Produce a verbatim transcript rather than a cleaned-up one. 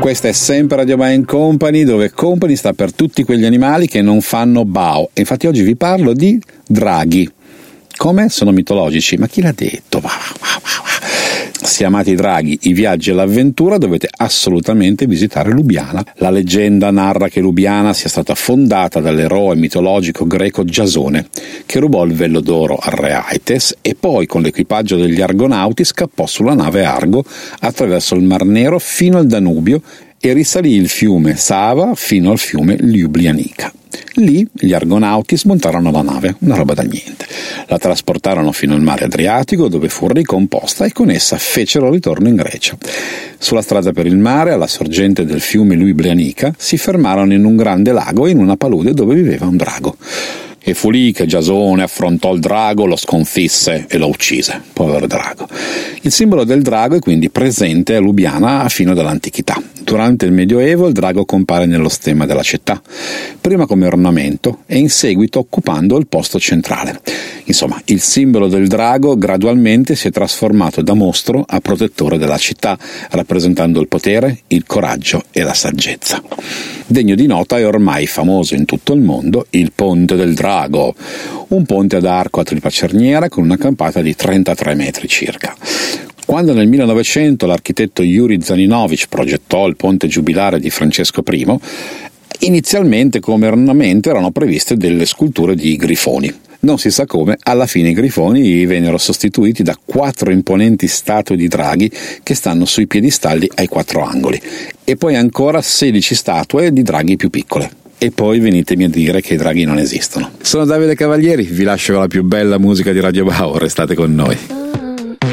Questa è sempre Radio Mind Company, dove Company sta per tutti quegli animali che non fanno bao. E infatti oggi vi parlo di draghi. Come? Sono mitologici, ma chi l'ha detto? Se amate i draghi, i viaggi e l'avventura, dovete assolutamente visitare Lubiana. La leggenda narra che Lubiana sia stata fondata dall'eroe mitologico greco Giasone, che rubò il vello d'oro al re Aites e poi con l'equipaggio degli Argonauti scappò sulla nave Argo attraverso il Mar Nero fino al Danubio e risalì il fiume Sava fino al fiume Ljubljanica. Lì gli Argonauti smontarono la nave, una roba da niente. La trasportarono fino al mare Adriatico, dove fu ricomposta e con essa fecero ritorno in Grecia. Sulla strada per il mare, alla sorgente del fiume Ljubljanica, si fermarono in un grande lago e in una palude dove viveva un drago. E fu lì che Giasone affrontò il drago, lo sconfisse e lo uccise. Povero drago. Il simbolo del drago è quindi presente a Lubiana fino dall'antichità. Durante il Medioevo il drago compare nello stemma della città, prima come ornamento e in seguito occupando il posto centrale. Insomma, il simbolo del drago gradualmente si è trasformato da mostro a protettore della città, rappresentando il potere, il coraggio e la saggezza. Degno di nota è ormai famoso in tutto il mondo il Ponte del Drago, un ponte ad arco a tripla cerniera con una campata di trentatré metri circa. Quando nel millenovecento l'architetto Yuri Zaninovic progettò il ponte giubilare di Francesco I, inizialmente come ornamento erano previste delle sculture di grifoni. Non si sa come, alla fine i grifoni vennero sostituiti da quattro imponenti statue di draghi che stanno sui piedistalli ai quattro angoli, e poi ancora sedici statue di draghi più piccole. E poi venitemi a dire che i draghi non esistono. Sono Davide Cavalieri, vi lascio con la più bella musica di Radio Bao, restate con noi.